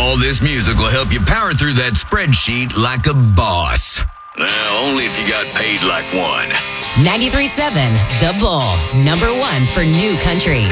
All this music will help you power through that spreadsheet like a boss. Now, only if you got paid like one. 93.7 The Bull, #1 for new country.